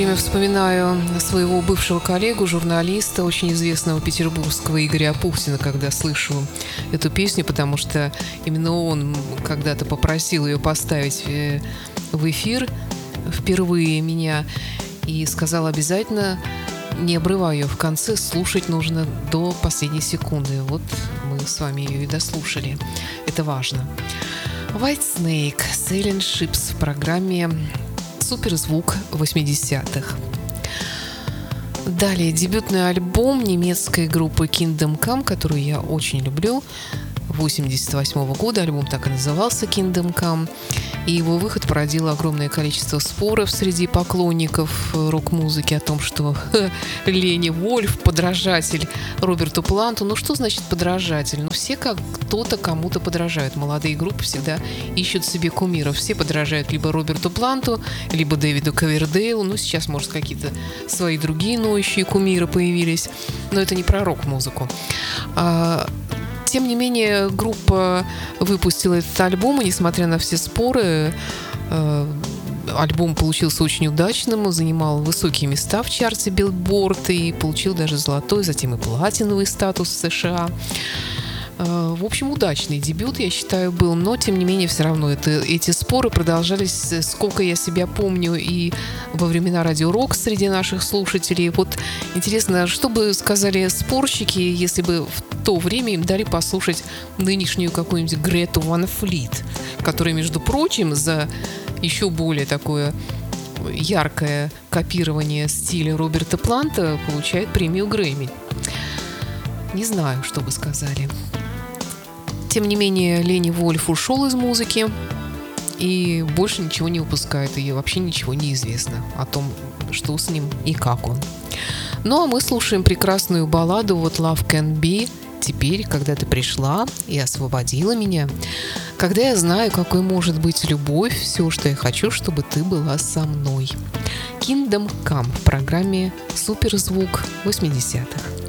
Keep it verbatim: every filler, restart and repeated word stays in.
Я вспоминаю своего бывшего коллегу, журналиста, очень известного петербургского Игоря Апухтина, когда слышу эту песню, потому что именно он когда-то попросил ее поставить в эфир впервые меня и сказал обязательно, не обрывая ее в конце, слушать нужно до последней секунды. Вот мы с вами ее и дослушали. Это важно. White Snake, Sailing Ships в программе «Суперзвук восьмидесятых». Далее дебютный альбом немецкой группы Kingdom Come, которую я очень люблю, восемьдесят восьмого года. Альбом так и назывался Kingdom Come. И его выход породил огромное количество споров среди поклонников рок-музыки о том, что Лени Вольф подражатель Роберту Планту. Ну что значит подражатель? Ну все как кто-то кому-то подражают. Молодые группы всегда ищут себе кумиров. Все подражают либо Роберту Планту, либо Дэвиду Ковердейлу. Ну сейчас, может, какие-то свои другие ноющие кумиры появились. Но это не про рок-музыку. Тем не менее, группа выпустила этот альбом, и несмотря на все споры, э, альбом получился очень удачным, занимал высокие места в чарте Billboard и получил даже золотой, затем и платиновый статус в США. Э, в общем, удачный дебют, я считаю, был, но, тем не менее, все равно это, эти споры продолжались, сколько я себя помню, и во времена Радио Рок среди наших слушателей. Вот интересно, что бы сказали спорщики, если бы в то время им дали послушать нынешнюю какую-нибудь Грету Ван Флит, которая, между прочим, за еще более такое яркое копирование стиля Роберта Планта получает премию Грэмми. Не знаю, что бы сказали. Тем не менее, Лени Вольф ушел из музыки и больше ничего не выпускает, и вообще ничего не известно о том, что с ним и как он. Ну а мы слушаем прекрасную балладу «What Love Can Be». Теперь, когда ты пришла и освободила меня, когда я знаю, какой может быть любовь, все, что я хочу, чтобы ты была со мной. Kingdom Come в программе «Суперзвук восьмидесятых».